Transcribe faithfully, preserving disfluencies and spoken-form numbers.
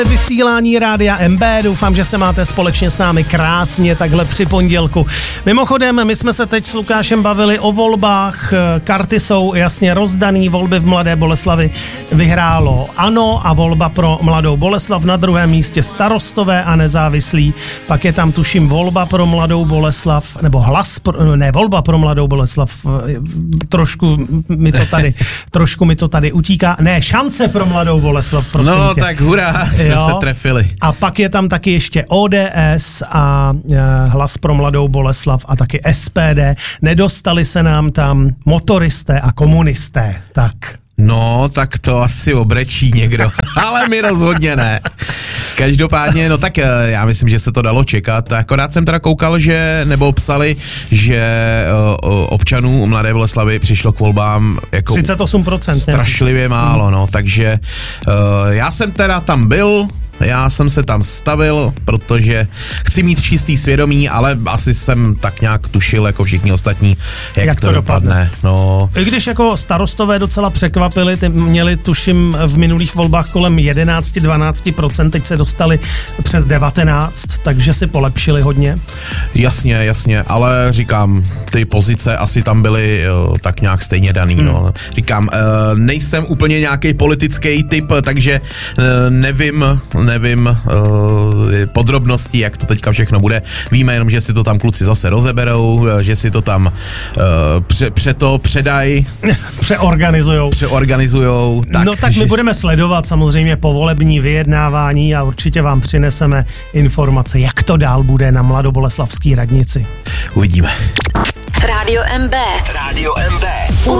Vysílání Rádia M B, doufám, že se máte společně s námi krásně takhle při pondělku. Mimochodem, my jsme se teď s Lukášem bavili o volbách, karty jsou jasně rozdaný, volby v Mladé Boleslavi vyhrálo ANO a volba pro Mladou Boleslav, na druhém místě Starostové a Nezávislí, pak je tam tuším volba pro Mladou Boleslav, nebo hlas, pro, ne, volba pro Mladou Boleslav, trošku mi to tady, trošku mi to tady utíká, ne, šance pro Mladou Boleslav, prosím No tě. tak hurá, jsme Jo. se trefili. A pak je tam taky ještě O D S a e, Hlas pro Mladou Boleslav a taky S P D. Nedostali se nám tam motoristé a komunisté. Tak. No, tak to asi obrečí někdo, ale my rozhodně ne. Každopádně, no tak já myslím, že se to dalo čekat. Akorát jsem teda koukal, že, nebo psali, že uh, občanů Mladé Boleslavy přišlo k volbám jako třicet osm procent. strašlivě málo, no, takže uh, já jsem teda tam byl, já jsem se tam stavil, protože chci mít čistý svědomí, ale asi jsem tak nějak tušil, jako všichni ostatní, jak, Jak to, to dopadne. dopadne. No. I když jako Starostové docela překvapili, ty měli tuším v minulých volbách kolem jedenáct až dvanáct procent, teď se dostali přes devatenáct, takže si polepšili hodně. Jasně, jasně, ale říkám, ty pozice asi tam byly uh, tak nějak stejně daný, hmm. no. Říkám, uh, nejsem úplně nějaký politický typ, takže uh, nevím, nevím uh, podrobnosti, jak to teďka všechno bude. Víme jenom, že si to tam kluci zase rozeberou, že si to tam uh, pře, přeto předají. Přeorganizujou. Přeorganizujou. Tak, no tak my budeme sledovat samozřejmě povolební vyjednávání a určitě vám přineseme informace, jak to dál bude na Mladoboleslavské radnici. Uvidíme. Rádio M B. Rádio M B.